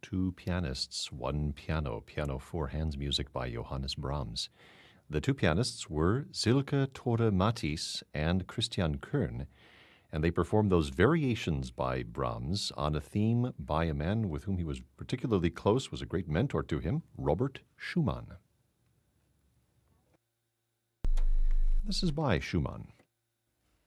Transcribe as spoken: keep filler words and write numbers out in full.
two pianists, one piano, piano four hands music by Johannes Brahms. The two pianists were Silke Tore Matthijs and Christian Kern, and they performed those variations by Brahms on a theme by a man with whom he was particularly close, was a great mentor to him, Robert Schumann. This is by Schumann.